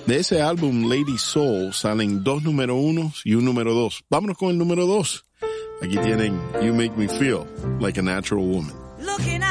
De ese álbum Lady Soul salen 2 número 1 y un número 2. Vámonos con el número 2. Aquí tienen You Make Me Feel Like a Natural Woman. Looking